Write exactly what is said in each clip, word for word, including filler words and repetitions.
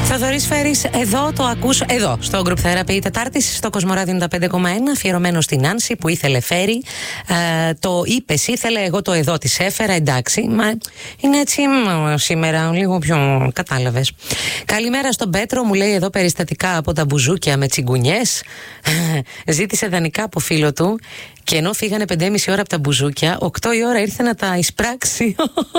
Θοδωρής Φέρης, εδώ το ακούς, εδώ στο Group Therapy Τετάρτης, στο Κοσμοράδιο ενενήντα πέντε κόμμα ένα, αφιερωμένο στην Νάνση που ήθελε Φέρη. Ε, το είπες, ήθελε, εγώ το εδώ της έφερα, εντάξει, μα είναι έτσι μ, σήμερα, λίγο πιο κατάλαβες. Καλημέρα στον Πέτρο, μου λέει εδώ περιστατικά από τα μπουζούκια με τσιγκουνιές. Ζήτησε δανεικά από φίλο του και ενώ φύγανε πεντέμιση ώρα από τα μπουζούκια, οκτώ η ώρα ήρθε να τα εισπράξει.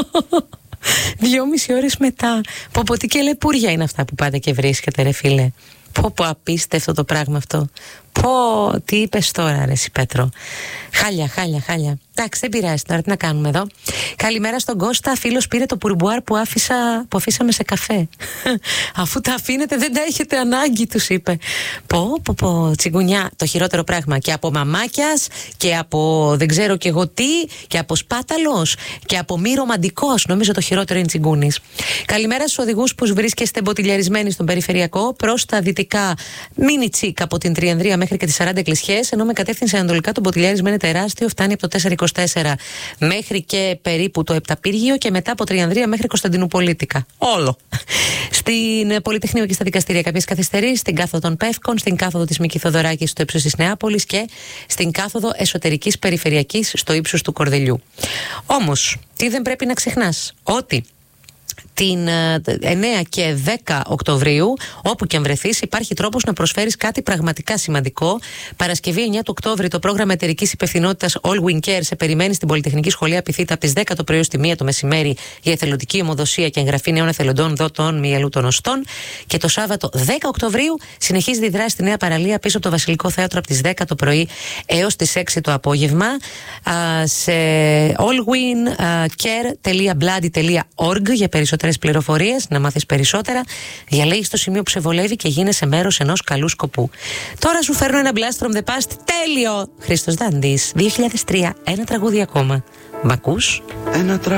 Δυόμιση ώρες μετά. Πω πω τι και λεπούρια είναι αυτά που πάτε και βρίσκετε, ρε φίλε. Πω πω απίστευτο το πράγμα αυτό. Πω, τι είπες τώρα, ρε εσύ Πέτρο. Χάλια, χάλια, χάλια. Εντάξει, δεν πειράζει τώρα, τι να κάνουμε εδώ. Καλημέρα στον Κώστα. Φίλος πήρε το πουρμπουάρ που, άφησα, που αφήσαμε σε καφέ. Αφού τα αφήνετε, δεν τα έχετε ανάγκη, τους είπε. Πω, πω, πω, τσιγκουνιά. Το χειρότερο πράγμα. Και από μαμάκιας και από δεν ξέρω κι εγώ τι, και από σπάταλος και από μη ρομαντικός. Νομίζω το χειρότερο είναι τσιγκούνης. Καλημέρα στους οδηγούς που βρίσκεστε μποτιλιαρισμένοι στον περιφερειακό προς τα δυτικά. Μίνι τσίκ από την Τριανδρία μέχρι και τις σαράντα εκκλησιές, ενώ με κατεύθυνση ανατολικά το μποτιλιάρισμα είναι τεράστιο, φτάνει από το τετρακόσια είκοσι τέσσερα μέχρι και περίπου το Επταπύργιο και μετά από Τριανδρία μέχρι Κωνσταντινουπολίτικα. Όλο. Στην Πολυτεχνείο και στα δικαστήρια κάποιες καθυστερήσεις, στην κάθοδο των Πεύκων, στην κάθοδο της Μίκη Θοδωράκη στο ύψος της Νεάπολης και στην κάθοδο εσωτερικής περιφερειακής στο ύψος του Κορδελιού. Όμως, τι δεν πρέπει να ξεχνάς, ότι την εννέα και δέκα Οκτωβρίου, όπου και αν βρεθείς, υπάρχει τρόπος να προσφέρεις κάτι πραγματικά σημαντικό. Παρασκευή εννέα του Οκτώβρη, το πρόγραμμα εταιρικής υπευθυνότητας All We Care σε περιμένει στην Πολυτεχνική Σχολή Απειθήτα από τις δέκα το πρωί ως τη μία το μεσημέρι για εθελοντική αιμοδοσία και εγγραφή νέων εθελοντών δότων μυελού των οστών. Και το Σάββατο δέκα Οκτωβρίου συνεχίζει τη δράση στη Νέα Παραλία πίσω από το Βασιλικό Θέατρο από τις δέκα το πρωί έως τις έξι το απόγευμα σε allwin-care τελεία bloody τελεία org για περισσότερες πληροφορίες, να μάθεις περισσότερα. Διαλέγεις το σημείο που σε βολεύει και γίνεσαι μέρος ενός καλού σκοπού. Τώρα σου φέρνω ένα blast from the past τέλειο. Χρήστος Δάντης, δύο χιλιάδες τρία, ένα τραγούδι ακόμα. Μ' ακούς? Ένα τραγούδι.